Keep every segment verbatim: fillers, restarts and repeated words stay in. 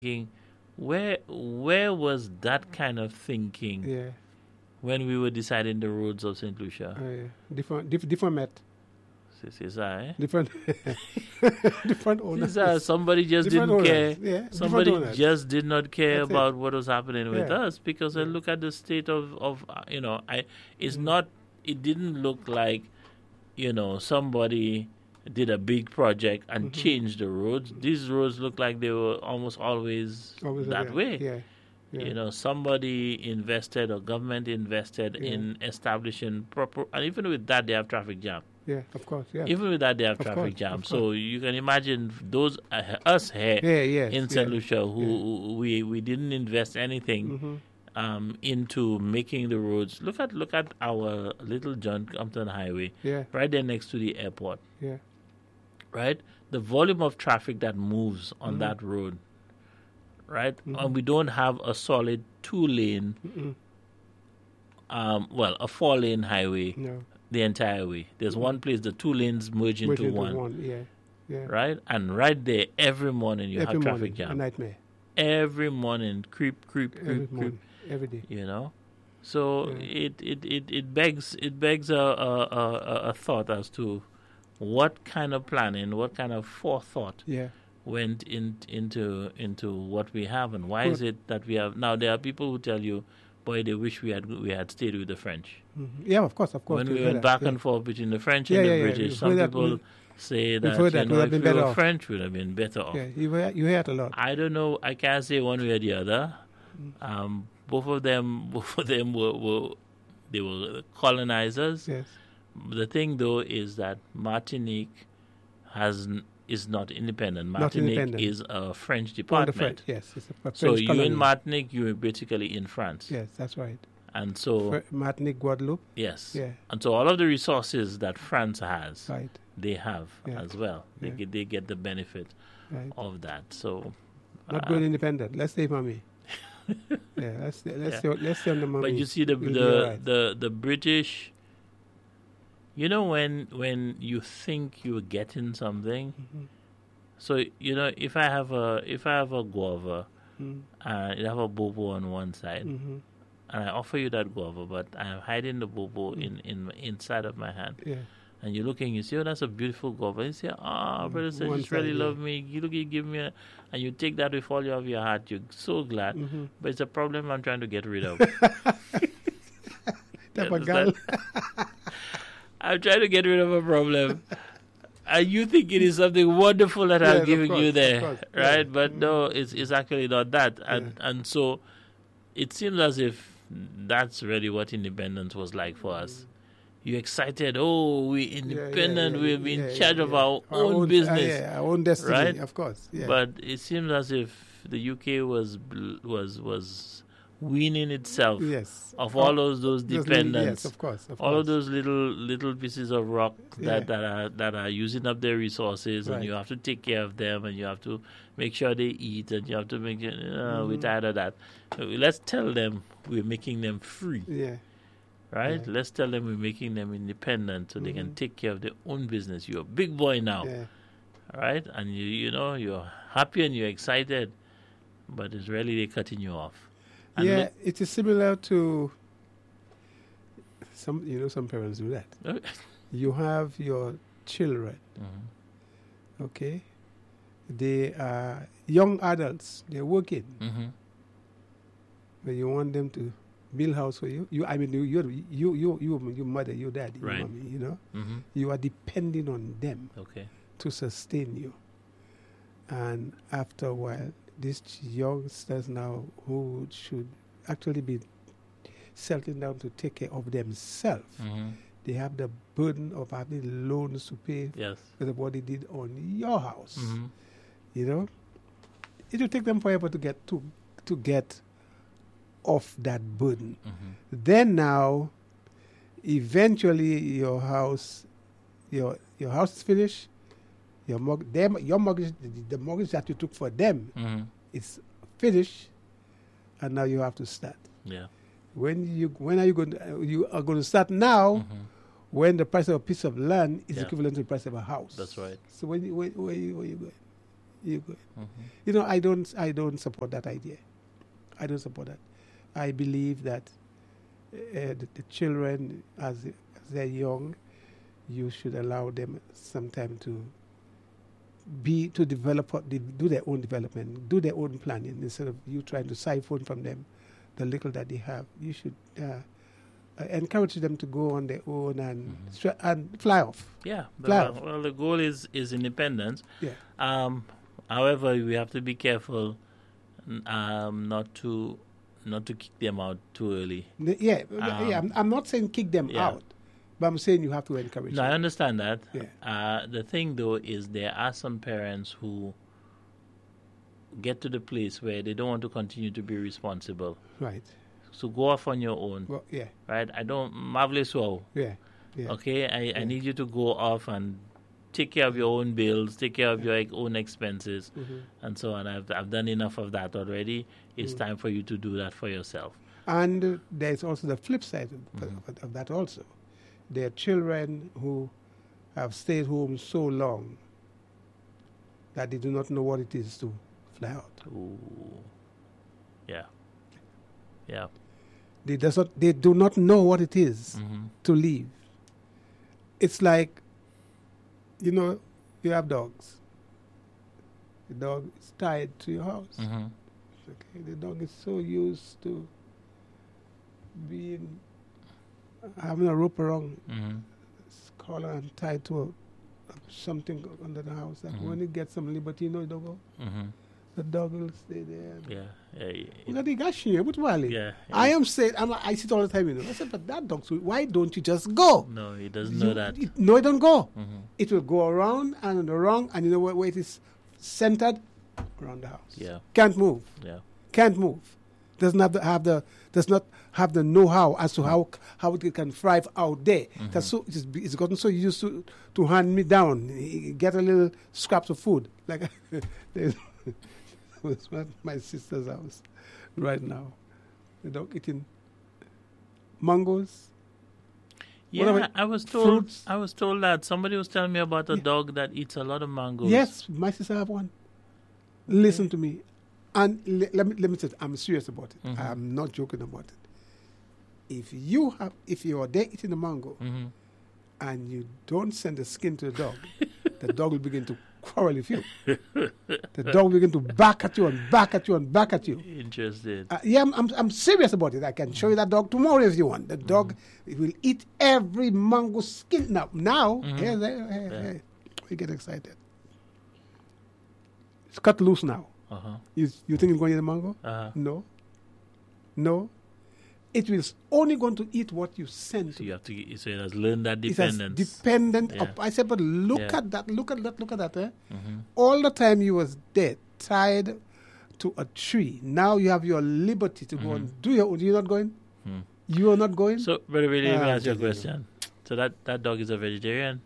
thinking, where where was that kind of thinking Yeah. when we were deciding the roads of Saint Lucia? Uh, yeah. Different, diff, different met. C'est c'est ça, eh? Different, different owners. C'est ça, somebody just Different didn't owners, care. yeah, Somebody different owners. just did not care That's it. about what was happening with Yeah. us because I Yeah. look at the state of, of uh, you know, I it's Mm. not, it didn't look like, you know, somebody did a big project and Mhm. changed the roads. These roads look like they were almost always Always that yeah. way. Yeah. Yeah. You know, somebody invested or government invested Yeah. in establishing proper, and even with that, they have traffic jam. Yeah, of course. Yeah. Even with that, they have Of traffic course, jam. of So you can imagine those uh, us here yeah, yes, in yeah. Saint Lucia who we we didn't invest anything Mhm. um, into making the roads. Look at look at our little John Compton Highway, Yeah, right there next to the airport. yeah. Right, the volume of traffic that moves on Mhm. that road. Right, Mhm. and we don't have a solid two lane. Mm-mm. Um, well, a four lane highway No. the entire way. There's Mhm. one place the two lanes merge into Merge into one, one. Yeah, yeah. right? And right there, every morning you Every have morning, traffic a jam. nightmare. Every morning, creep, creep, creep, Every creep. morning, every day. You know, so Yeah. it, it, it, it begs it begs a, a, a, a thought as to what kind of planning, what kind of forethought Yeah, went in, into into what we have, and why is Good. it that we have now? There are people who tell you, "Boy, they wish we had we had stayed with the French." Mhm. Yeah. Of course, of course. When we've we heard went that, back yeah. and forth between the French Yeah, and the yeah, yeah. British, We've some heard that. people We- say we've that heard you that. know, We'd have if been we better were off. French, we'd have been better off. Yeah, you hear, you hear it a lot. I don't know. I can't say one way or the other. Mm. Um, both of them, both of them were, were they were colonizers. Yes. The thing, though, is that Martinique has n- is not independent. Not Martinique independent. is a French On the department. French, yes. It's a French So you colony. in Martinique, you're basically in France. Yes, that's right. And so Fr- Martinique, Guadeloupe. yes, Yeah. and so all of the resources that France has, Right, they have Yeah. as well. They Yeah. get they get the benefit right. of that. So, Not uh, going independent. Let's say mommy. yeah, let's let's Yeah. say let's say on the mommy. but you see the We'll be the, all right. the the British. You know when when you think you're getting something. Mhm. So you know if I have a if I have a guava Mm, and it have a bobo on one side, mhm. and I offer you that guava, but I'm hiding the bobo Mm. in in inside of my hand. Yeah, And you're looking, you say, oh, that's a beautiful guava. You say, ah, Mm, brother said, one you really side, yeah. love me. You look, you give me a, and you take that with all of your heart. You're so glad. Mhm. But it's a problem I'm trying to get rid of. Type You of girl. understand? I'm trying to get rid of a problem. And you think it is something wonderful that Yes, I'm of giving course, you of there, course, right? yeah. But Mm. no, it's it's actually not that. And and so it seems as if that's really what independence was like for us. You're excited. Oh, we're Yeah, yeah, independent. yeah, We're in yeah, charge yeah, of yeah. our, own uh, business. yeah, our own destiny, right? of course. Yeah. But it seems as if the U K was bl- was was weaning itself yes. of Oh, all those those just little- dependents, Yes, of course. Of all course. of those little little pieces of rock that, Yeah. that are that are using up their resources, and Right. you have to take care of them, and you have to make sure they eat, and you have to make sure uh, we're Mhm. tired of that. So let's tell them we're making them free, Yeah. right? Yeah. Let's tell them we're making them independent, so they can Mhm. take care of their own business. You're a big boy now. Yeah. Right? And you you know you're happy and you're excited, but it's really they're cutting you off. And Yeah, look- it is similar to some. You know, some parents do that. You have your children. Mhm. Okay, they are young adults. They're working, Mhm. but you want them to build house for you. You, I mean, you, you, you, you, you, your mother, your dad, your Right. mommy. You know, Mhm. you are depending on them Okay. to sustain you. And after a while, these youngsters now who should actually be settling down to take care of themselves, Mhm. they have the burden of having loans to pay Yes. because of what they did on your house. Mhm. You know, it will take them forever to get to to get off that burden. Mhm. Then now, eventually, your house, your your house is finished. Your mortgage, them, your mortgage, the, the mortgage that you took for them Mhm. is finished, and now you have to start. Yeah. When you when are you going? To, uh, you are going to start now. Mhm. When the price of a piece of land is Yeah. equivalent to the price of a house. That's right. So when you, when, when you, when you going? You go. Mm-hmm. You know, I don't. I don't support that idea. I don't support that. I believe that uh, the, the children, as, as they're young, you should allow them some time to be to develop, what they do their own development, do their own planning instead of you trying to siphon from them the little that they have. You should uh, uh, encourage them to go on their own and Mhm. stra- and fly off. Yeah. The, Fly off. well, the goal is is independence. Yeah. Um, however, we have to be careful, n- um, not to not to kick them out too early. The- yeah, Um, yeah. I'm, I'm not saying kick them yeah. out, but I'm saying you have to encourage No, I them. understand that. Yeah. Uh, the thing though is there are some parents who get to the place where they don't want to continue to be responsible. Right. So go off on your own, Well, yeah, right? I don't marvelous wow. yeah, yeah. Okay, I, I Yeah. need you to go off and take care of your own bills, take care of your like, own expenses, Mhm. and so on. I've I've done enough of that already. It's Mm. time for you to do that for yourself. And uh, there's also the flip side of, Mhm. of, of that also. There are children who have stayed home so long that they do not know what it is to fly out. Ooh. Yeah. Yeah. They, does not, they do not know what it is Mm-hmm. to leave. It's like, you know, you have dogs. The dog is tied to your house. Mm-hmm. Okay, the dog is so used to being having a rope around Mm-hmm. its collar and tied to a, something under the house. That Mhm. when it gets some liberty, you know, the dog, Mm-hmm. the dog will stay there. Yeah. Yeah. You Yeah. know, the guy here, but Wally. Yeah. I am saying, I'm, I see it all the time, you know. I said, but that dog, so why don't you just go? No, he doesn't know You- that. It, no, it don't go. Mm-hmm. It will go around and around, and you know where, where it is centered? Around the house. Yeah. Can't move. Yeah. Can't move. Doesn't have the, have the does not have the know-how as to how how it can thrive out there. Mhm. That's so it's, it's gotten so used to to hand me down, get a little scraps of food. Like there's was at my sister's house right now. The dog eating mangoes. Yeah, about I was told. fruits? I was told that somebody was telling me about a Yeah. dog that eats a lot of mangoes. Yes, my sister have one. Listen to me, and le- let me let me say, it, I'm serious about it. Mhm. I'm not joking about it. If you have, if you are there eating a mango Mm-hmm. and you don't send the skin to the dog, the dog will begin to quarrel with you. The dog will begin to back at you and back at you and back at you. Interested. Uh, yeah, I'm, I'm I'm serious about it. I can show you that dog tomorrow if you want. The dog will eat every mango skin. Now, now, Mhm. here, here, here, Yeah. here. We get excited. It's cut loose now. Uh huh. You, you think it's going to eat the mango? Uh huh. No. No. It will s- only going to eat what you send So to you have to. get- So it has learned that It has dependence. dependent Yeah. up. I said, but look Yeah. at that, look at that, look at that. Eh? mm-hmm. All the time you was dead, tied to a tree. Now you have your liberty to go Mhm. and do your own. You're not going? Hmm. You are not going? So, very, really, let me Ah, ask you a yeah, yeah, yeah. question. So that that dog is a vegetarian.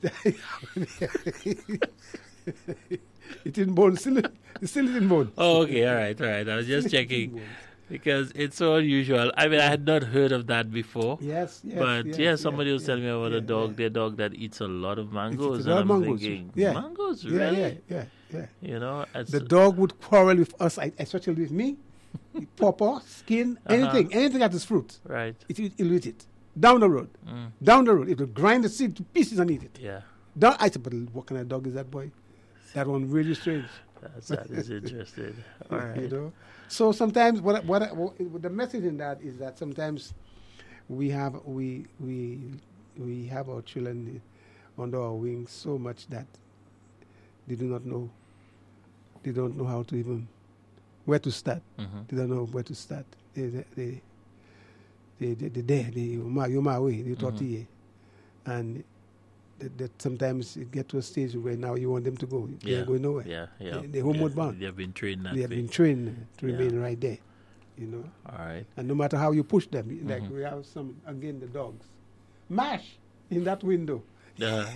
It's in bone. Still, it's still in bone. Oh, okay, all right, all right. I was just Still in checking bone. because it's so unusual. I mean, I had not heard of that before. Yes, yes. But yes, yeah, yes, somebody was yes, telling me about a yeah, dog, yeah. their dog that eats a lot of mangoes. a lot and of I'm mangoes, thinking, yeah. mangoes, Yeah, really? yeah, yeah, yeah. You know, it's, The dog would quarrel with us, I- especially with me. Pawpaw, skin, Uh-huh. anything, anything that is fruit. right. It will it'll eat it. Down the road. Mm, Down the road. It will grind the seed to pieces and eat it. yeah, Down, I said, but what kind of dog is that, boy? That one really strange. that's, that is interesting. All right. You know. So sometimes what I- what, I- what the message in that is that sometimes we have we we we have our children under our wings so much that they do not know they don't know how to even where to start. Mm-hmm. They don't know where to start. They they they they they, they there they you my you my way they taught Mhm. you, and that, that sometimes it get to a stage where now you want them to go. They're Yeah. going nowhere. Yeah, yeah. They- they're homeward yeah. bound. They have been trained that They have way. been trained to Yeah. remain right there, you know. All right. And no matter how you push them, like Mhm. we have some again the dogs, mash in that window. Uh,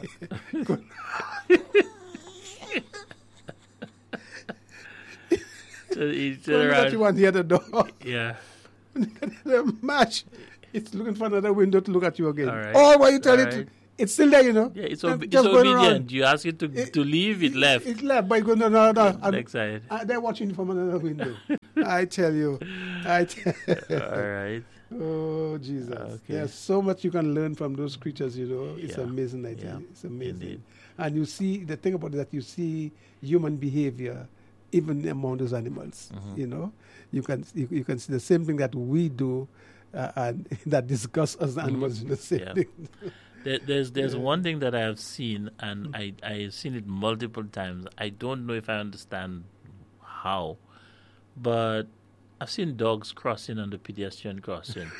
so he When turned you got you around. want the other dog, Yeah. the mash, it's looking for another window to look at you again. All right. Or when you tell All it, right. it's still there, you know. Yeah, it's, Just ob- it's going obedient. around. You ask it to It- to leave, it left. It left, but it goes, no, no, no. And, Next side. uh, they're watching from another window. I tell you. I tell All right. Oh, Jesus. Okay. There's so much you can learn from those creatures, you know. It's Yeah. amazing, I tell Yeah. you. It's amazing. Indeed. And you see, the thing about it that you see human behavior even among those animals, Mhm. you know. You can you, you can see the same thing that we do uh, and that disgusts us animals, the same Yeah. thing. There, there's there's Yeah. one thing that I have seen, and I I've seen it multiple times. I don't know if I understand how, but I've seen dogs crossing on the pedestrian crossing.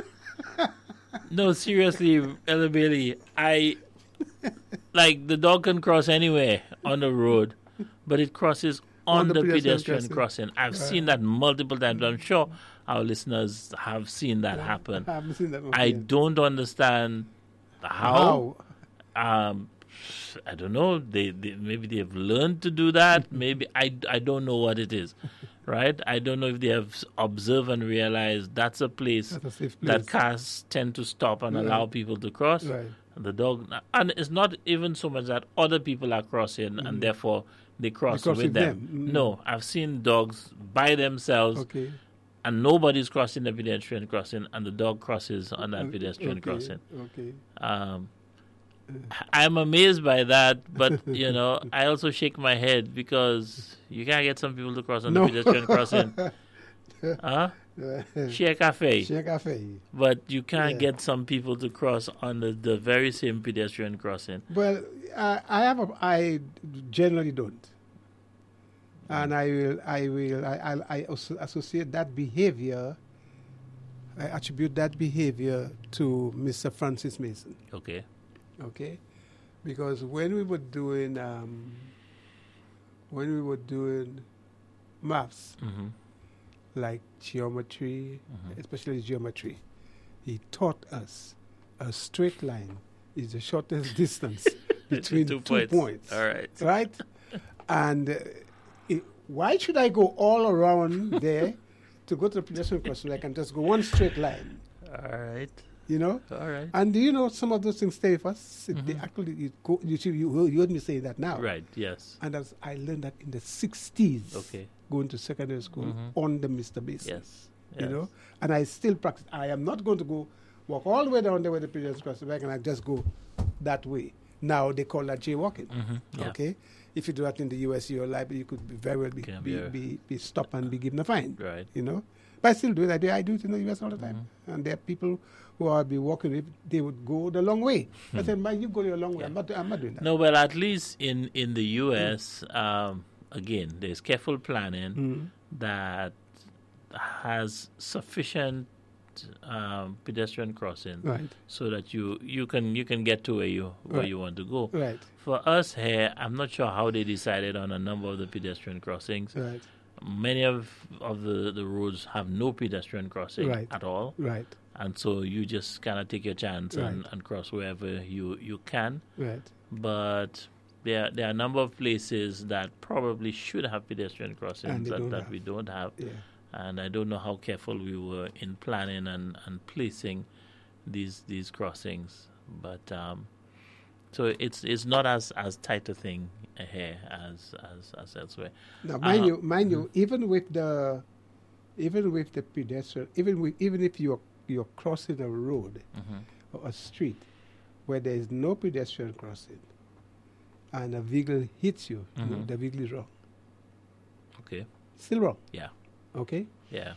No, seriously, Ella Bailey, I like the dog can cross anywhere on the road, but it crosses on, the, pedestrian, crossing. I've Right. seen that multiple times. I'm sure our listeners have seen that happen. I haven't seen that one I yet. don't understand how. How? Um, I don't know. They, they maybe they have learned to do that. Maybe I, I don't know what it is, right? I don't know if they have observed and realized that's a place That's a safe that place. cars tend to stop and Right. allow people to cross. Right. And the dog, and it's not even so much that other people are crossing and therefore they cross, cross with with them. them. Mm. No, I've seen dogs by themselves Okay. and nobody's crossing the pedestrian crossing, and the dog crosses on that Okay, pedestrian okay, crossing. Okay. Um, I'm amazed by that, but you know, I also shake my head because you can't get some people to cross on No. the pedestrian crossing. Huh? Share cafe, Share cafe. but you can't Yeah. get some people to cross on the, the very same pedestrian crossing. Well, I, I have a, I generally don't, and I will, I will, I, I, I also associate that behavior. I attribute that behavior to Mister Francis Mason. Okay. Okay, because when we were doing, um, when we were doing maths, Mm-hmm. like geometry, Mhm. especially geometry, he taught us a straight line is the shortest distance between two, points. points. All right. Right? And uh, it, why should I go all around there to go to the pedestrian crossing? I can just go one straight line, All right. you know? All right. And do you know some of those things stay with us? They Mhm. actually, you, go, you, see- you, you heard me say that now. Right. Yes. And as I learned that in the sixties, Okay. going to secondary school Mhm. on the Mister Basin. Yes. You Yes. know, and I still practice. I am not going to go walk all the way down there where the pedestrian crossing back, and I just go that way. Now they call that jaywalking. Mhm. Yeah. Okay, if you do that in the U S, you're liable. You could be very well be Can be, be a- be, be stopped and be given a fine. Right. You know, but I still do it. I do. I do it in the U S all the time. Mm-hmm. And there are people who I'll be walking with. They would go the long way. I said, "Man, you go the long way. I'm not. I'm not doing that." Hmm. No, well, at least in, in the U S, um, again, there's careful planning Mhm. that has sufficient um, pedestrian crossing Right. so that you, you can you can get to where you where Right. you want to go. Right. For us here, I'm not sure how they decided on a number of the pedestrian crossings. Right. Many of of the, the roads have no pedestrian crossing Right. at all, Right. and so you just kind of take your chance and, Right. and cross wherever you, you can. Right. But there there are a number of places that probably should have pedestrian And crossings they that, don't that have. we don't have. Yeah. And I don't know how careful we were in planning and, and placing these these crossings. But um, so it's it's not as, as tight a thing here as as, as elsewhere. Now, mind Uh, you, mind you, even with the, even with the pedestrian, even with, even if you're you're crossing a road Mhm. or a street where there is no pedestrian crossing, and a vehicle hits you, you- Mhm. the vehicle is wrong. Okay. Still wrong. Yeah. Okay. Yeah.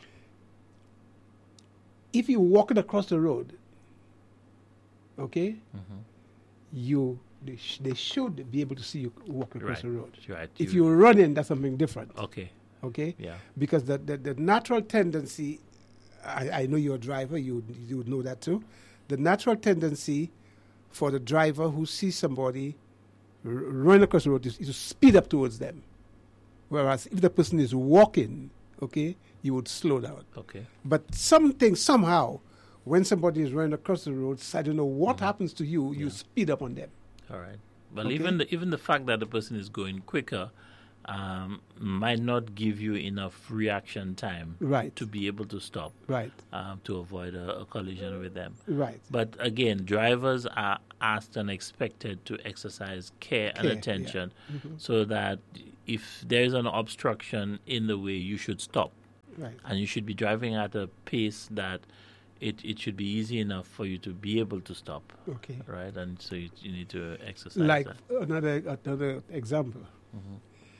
If you're walking across the road, okay, Mhm. you they, sh- they should be able to see you walking across Right. the road. Right. If You- you're running, that's something different. okay. Okay. Yeah. Because the, the, the natural tendency, I, I know you're a driver, you you would know that too. The natural tendency for the driver who sees somebody r- running across the road is, is to speed up towards them. Whereas if the person is walking, okay, you would slow down. Okay. But something, somehow, when somebody is running across the road, I don't know what happens to you, you Yeah. speed up on them. All right. Well, Okay. even the even the fact that the person is going quicker um, might not give you enough reaction time Right. to be able to stop, Right. um, to avoid a, a collision with them. Right. But again, drivers are asked and expected to exercise care, and Care, attention yeah. Mhm. so that if there is an obstruction in the way, you should stop. Right. And you should be driving at a pace that it, it should be easy enough for you to be able to stop, Okay. right? And so you, you need to exercise Like that. another another example. Mhm.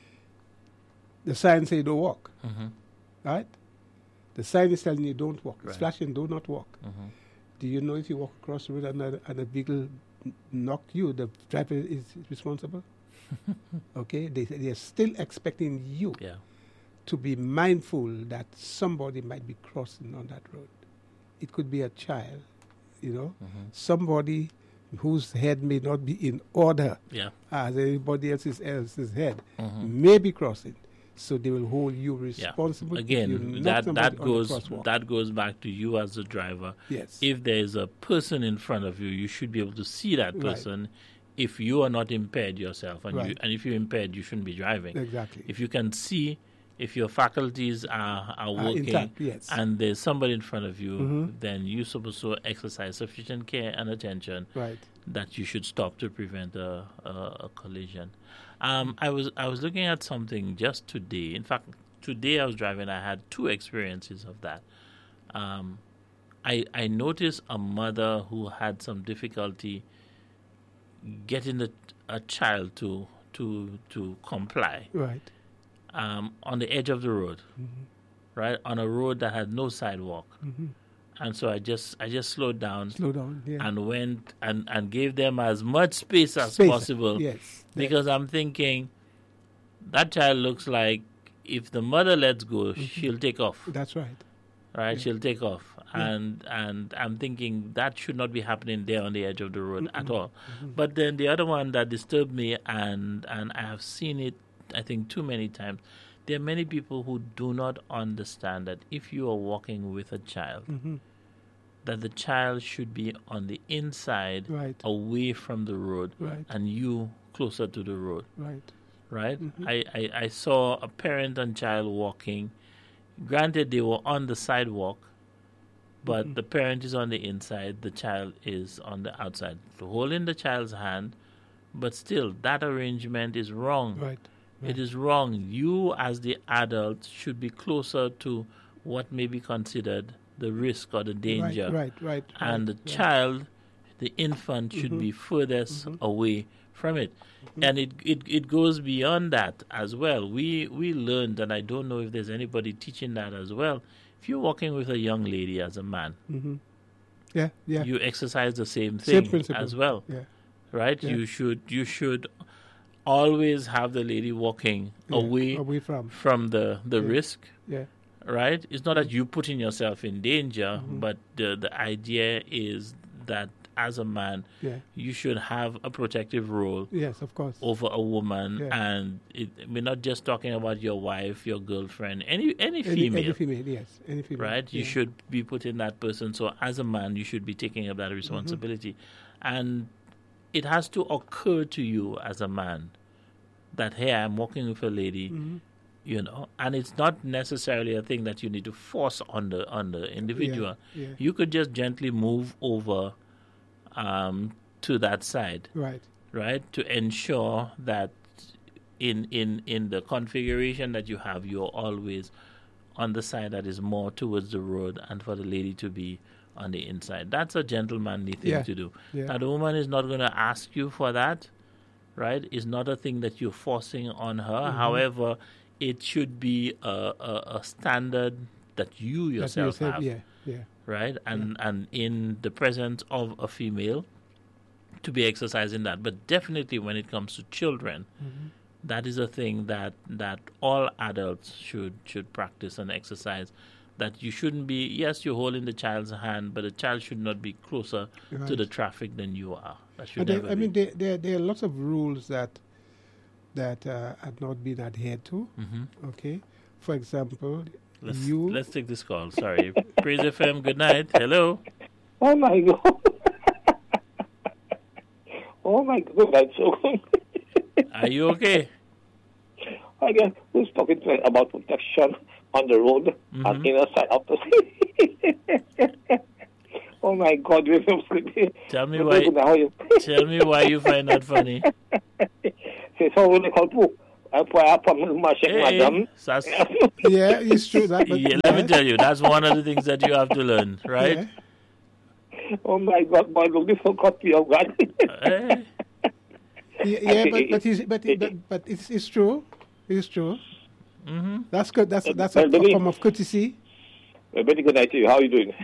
The sign say don't walk. Mhm. Right. The sign is telling you don't walk. It's Right. flashing do not walk. Mhm. Do you know if you walk across the road and a, and a vehicle n- knock you, the driver is responsible? Okay. They they are still expecting you Yeah. to be mindful that somebody might be crossing on that road. It could be a child, you know, Mhm. somebody whose head may not be in order Yeah. as anybody else's else's head Mhm. may be crossing. So they will hold you Yeah. responsible. if you Again, knock that somebody that on the goes crosswalk. that goes back to you as a driver. Yes. If there is a person in front of you, you should be able to see that Right. person. If you are not impaired yourself, and you, Right. and if you're impaired, you shouldn't be driving. Exactly. If you can see, if your faculties are, are Uh, working, intact, yes. and there's somebody in front of you, Mhm. then you're supposed to exercise sufficient care and attention Right. that you should stop to prevent a, a, a collision. Um, I was I was looking at something just today. In fact, today I was driving. I had two experiences of that. Um, I I noticed a mother who had some difficulty getting the, a child to to to comply Right. um, on the edge of the road, Mhm. right on a road that had no sidewalk. Mhm. And so I just I just slowed down Slow down. Yeah. and went and, and gave them as much space as Space, possible. Yes. Because I'm thinking that child looks like if the mother lets go, she'll take off. That's right. Right? Yeah. She'll take off. Yeah. And and I'm thinking that should not be happening there on the edge of the road at all. Mhm. But then the other one that disturbed me, and and I have seen it I think too many times, there are many people who do not understand that if you are walking with a child, Mhm. that the child should be on the inside, Right. away from the road, Right. and you closer to the road, Right. right? Mhm. I, I, I saw a parent and child walking. Granted, they were on the sidewalk, but Mhm. the parent is on the inside, the child is on the outside. So holding the child's hand, but still, that arrangement is wrong. Right. It Right. is wrong. You, as the adult, should be closer to what may be considered the risk or the danger. Right. Right. Right. And the right. child, the infant, should Mhm. be furthest Mhm. away from it. Mhm. And it, it, it goes beyond that as well. We we learned, and I don't know if there's anybody teaching that as well. If you're walking with a young lady as a man, Mhm. Yeah. Yeah. you exercise the same Same thing principle. as well, Yeah. right? Yeah. You should you should always have the lady walking Yeah. away Away from. from the, the Yeah. risk, Yeah. right? It's not that you putting yourself in danger, Mhm. but the the idea is that as a man, Yeah. you should have a protective role Yes. Of course. over a woman, Yeah. and it, we're not just talking about your wife, your girlfriend, any any Any, female, any female. Yes. Any female. right? You Yeah. should be putting that person. So as a man, you should be taking up that Mm-hmm. responsibility, and it has to occur to you as a man that hey, I'm walking with a lady. Mhm. You know, and it's not necessarily a thing that you need to force on the on the individual. Yeah. Yeah. You could just gently move over um, to that side, Right. right, to ensure that in in in the configuration that you have, you're always on the side that is more towards the road, and for the lady to be on the inside. That's a gentlemanly thing Yeah. to do. Yeah. Now, the woman is not going to ask you for that, right? It's not a thing that you're forcing on her. Mhm. However, it should be a, a, a standard that you That yourself yourself- have, Yeah. Yeah. right? And and in the presence of a female, to be exercising that. But definitely when it comes to children, Mhm. that is a thing that that all adults should should practice and exercise. That you shouldn't be, yes, you're holding the child's hand, but the child should not be closer to Right. the traffic than you are. That should And there- never I be. mean, there, there, there are lots of rules that that uh, are not being adhered to. Mhm. Okay, for example, Let's, you. let's take this call. Sorry. Praise F M, good night. Hello. Oh my God. Oh my God, that's so good. Are you okay? I guess who's talking tonight about protection on the road Mhm. and inner side of the city. Oh my God, you're so sleepy. Tell me You're why. good now, how you? Tell me why you find that funny. C'est ça, on est called pour. Après, après, moi, check Hey, madame. that's, Yeah, it's true. That, but, yeah, let me yeah, tell you, that's one of the things that you have to learn, right? yeah. Oh my God, boy, look, this so copy of God. Hey, Yeah, yeah, but but, he's, but, but but it's it's true. It's true. hmm That's good. That's that's a, Well, a Billy- form of courtesy. A very good night to you. How are you doing?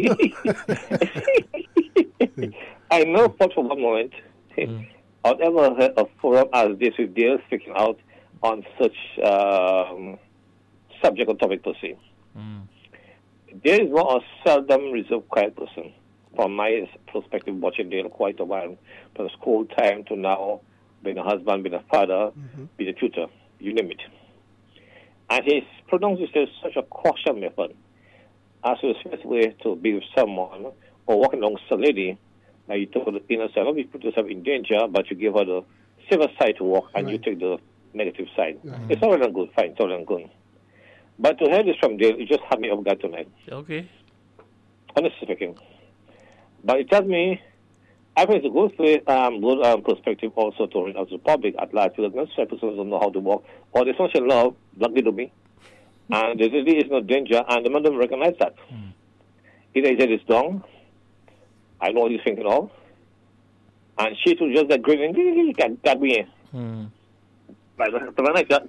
I know for for one moment, I've ever heard a forum as this with dear speaking out on such um, subject or topic per se. Mm. There is not a seldom reserved quiet person. From my perspective, watching Dale quite a while, from school time to now, being a husband, being a father, being a tutor, you name it. And his pronounced is such a caution method as to the best way to be with someone or walking along a lady. Now you took the inner side, not you put yourself in danger, but you give her the safer side to walk and you Right. take the negative side. Right. It's all well and good, fine, it's all well and good. But to hear this from Dale, it just had me off guard tonight. Okay. Honestly speaking. But it tells me, I think it's a good, way, um, good um, perspective also to read out to the public at large, because most persons don't know how to walk, or they social love, lucky to me, and there really is no danger, and the man don't recognize that. Mm. Either he said it's wrong, I know what he's thinking of, and she too just that grinning, got, got me in. Mm. But the man I got,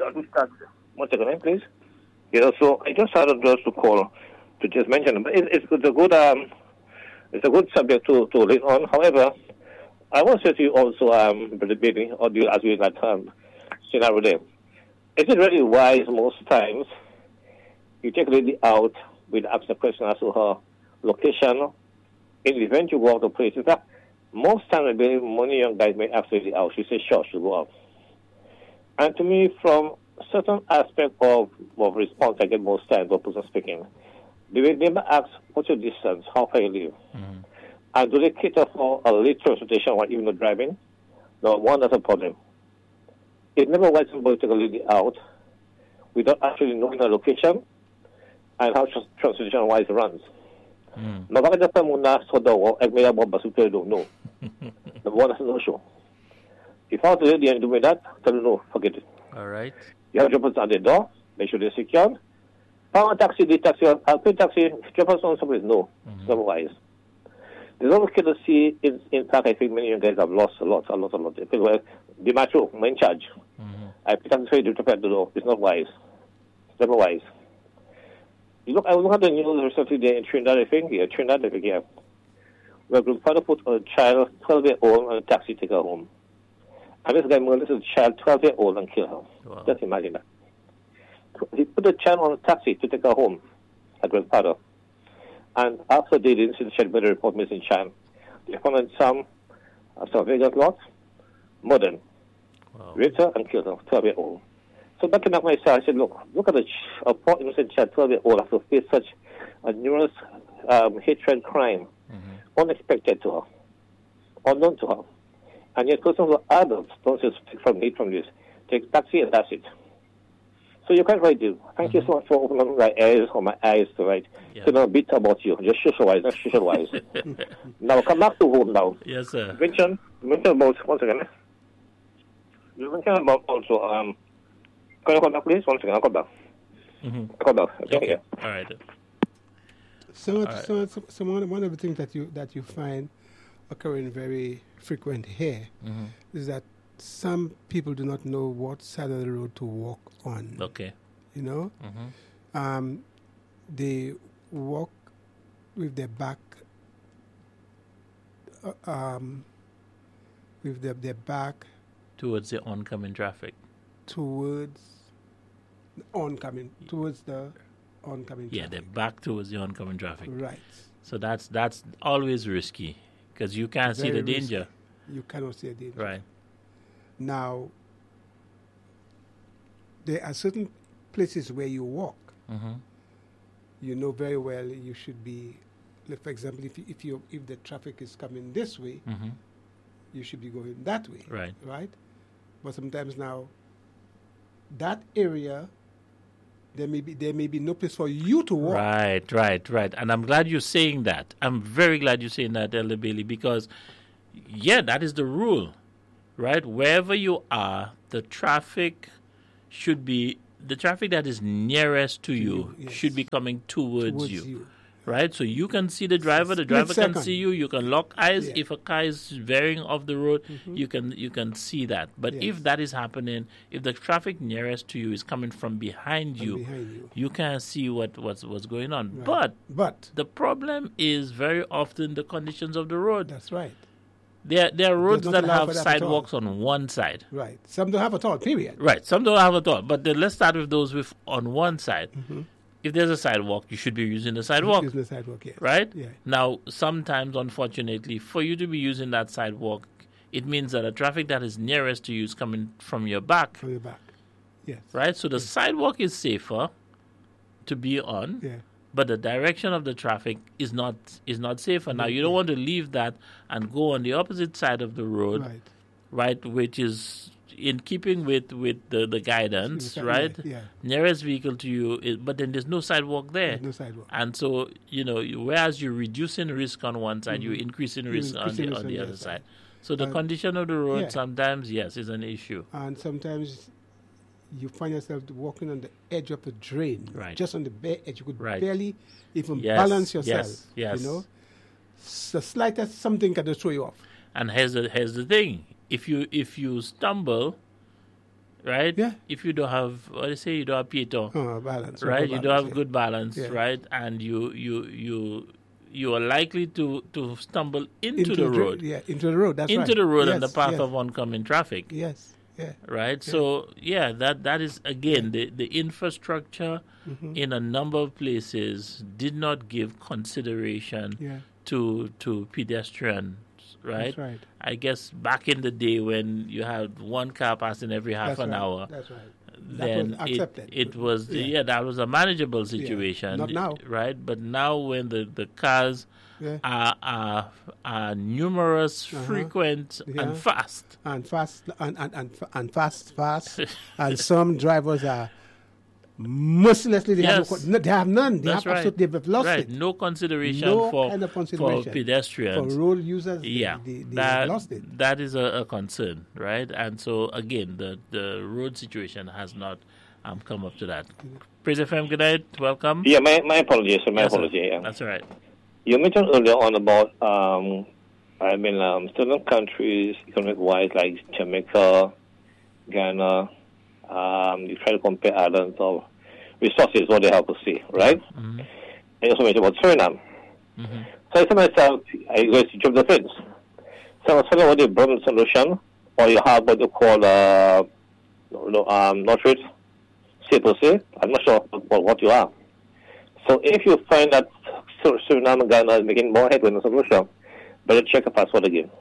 one second, eh, please. Yeah, so I just had just to call to just mention it. But it, it's, it's a good um, it's a good subject to to lean on. However, I want to say to you also, um, Brother Bailey, or do you, as we got um, scenario there, is it really wise most times you take a lady out with asking a question as to her location in the event you go out of place? In fact, most times many young guys may ask the lady out. She says, sure, she'll go out. And to me, from certain aspect of, of response I get most times, or person speaking, they will never ask, what's your distance, how far you live? Mm. And do they cater for a late transportation while even not driving? No, one, that's a problem. It never wise somebody to take a lady out without actually knowing her location and how trans- transportation-wise it runs. Mm. Mabaka sa muna sa daw, eh, may abo ba super don't know. Number one, that's no show. If I was a lady and do me that, tell her no, forget it. All right. You have droppers at the door, make sure they're secured. Found a taxi, the taxi, I'll pay taxi, droppers on someplace, no, Mm-hmm. otherwise. There's always to see, in, in fact, I think many of you guys have lost a lot, a lot, a lot. Because, well, the macho, I'm in charge. Mm-hmm. I pay taxi for you to drop at the door. It's not wise. It's never wise. You look, I was looking at the news recently there in Trinidad, I think, yeah, Trinidad, I think, yeah. Where a father put a child, twelve year old, on a taxi, take her home. And this guy murdered this child, twelve year old, and killed her. Wow. Just imagine that. He put the child on a taxi to take her home, her grandfather. And after they didn't see the child, better report missing child. They found in some, uh, some vacant lot, murdered, Wow. raped her, and killed her, twelve year old. So back in myself, I said, look, look at the ch- a poor innocent child, twelve year old, has to face such a numerous um, hatred crime, Mm-hmm. unexpected to her, unknown to her. And yet persons who are adults don't just pick from need from this. Take taxi and that's it. So you're quite right, dude. Thank you so much for opening my ears or my eyes to right. Yeah. To know a bit about you. Just social-wise, not social-wise. Now come back to home now. Yes, sir. You mentioned, you mentioned about, once again, eh? You mentioned about also, um, can you come back please? One second, I'll come back. Mm-hmm. I'll come back. Okay, Okay. yeah. All right. So, right. so, so, so one, one of the things that you that you find occurring very frequent here Mm-hmm. is that some people do not know what side of the road to walk on. Okay. You know, Mm-hmm. um, they walk with their back, uh, um, with their, their back Towards the oncoming traffic. towards the oncoming, towards the oncoming. Yeah, they're back towards the oncoming traffic. Right. So that's that's always risky because you can't see Very the danger. You cannot see a danger. Right. Now, there are certain places where you walk. Mm-hmm. You know very well you should be, like for example, if you, if you if the traffic is coming this way, Mm-hmm. you should be going that way. Right. Right. But sometimes now, that area, there may be there may be no place for you to walk. Right, right, right. And I'm glad you're saying that. I'm very glad you're saying that, Elder Bailey, because, yeah, that is the rule, right? Wherever you are, the traffic should be, the traffic that is nearest to, to you, you yes. should be coming towards, towards you. you. Right, so you can see the driver. The driver can see you. You can lock eyes. Yeah. If a car is veering off the road, mm-hmm. you can you can see that. But yes. if that is happening, if the traffic nearest to you is coming from behind from you, behind you, you can't see what what's what's going on. Right. But but the problem is very often the conditions of the road. That's right. There there are roads that have that sidewalks on one side. Right. Some don't have at all. Period. Right. Some don't have at all. But then let's start with those with on one side. Mm-hmm. If there's a sidewalk, you should be using the sidewalk. Using the sidewalk, yes. Right? Yeah. Now, sometimes, unfortunately, for you to be using that sidewalk, it means that the traffic that is nearest to you is coming from your back. From your back, yes. Right? So the yes. sidewalk is safer to be on, yeah. but the direction of the traffic is not is not safer. Now, you don't want to leave that and go on the opposite side of the road, right, right which is in keeping with, with the, the guidance, yeah, right? Yeah. Nearest vehicle to you, is, but then there's no sidewalk there. There's no sidewalk. And so, you know, whereas you're reducing risk on one side, mm-hmm. you're increasing risk you're on increasing the, risk on on the the other other side. side. So the and condition of the road yeah. sometimes, yes, is an issue. And sometimes you find yourself walking on the edge of a drain. Right. Just on the bare edge. You could right. barely even yes. balance yourself. Yes. Yes. You know? The slightest something can just throw you off. And here's the, here's the thing. If you if you stumble, right? Yeah. If you don't have, what do you say, you don't have piéton, oh, balance, right? balance, you don't have yeah. good balance, yeah. right? And you you you you are likely to, to stumble into, into the, the road. Yeah, into the road. That's into right. the road yes, and the path yes. of oncoming traffic. Yes. Yeah. Right. Yeah. So yeah, that that is again the the infrastructure mm-hmm. in a number of places did not give consideration yeah. to to pedestrians. Right? That's right. I guess back in the day when you had one car passing every half That's an right. hour, That's right. then that was it, accepted. it was yeah. yeah that was a manageable situation. Yeah. Not now, right? But now when the, the cars yeah. are, are are numerous, uh-huh. frequent, yeah. and fast, and fast and and and, and fast, fast, and some drivers are mercilessly they, yes. have, no, they have none. They That's have right. absolutely they've lost right. it. No consideration no for kind of consideration for pedestrians, for road users. yeah, they, they, that have lost it. that is a, a concern, right? And so again, the the road situation has not um, come up to that. Praise F M, good night, welcome. Yeah, my my apologies. My yes, apology. Yeah. That's all right. You mentioned earlier on about um, I mean um, certain countries economic-wise like Jamaica, Ghana. Um, you try to compare islands of resources, what they have to say, right? Mm-hmm. And you also mentioned about Suriname. Mm-hmm. So I said to myself, I go to jump the fence. So I was talking about the Burma solution, or you have what you call uh, um, not rate, say per se. I'm not sure what, what you are. So if you find that Suriname and Ghana is making more headway in the solution, better check your passport again.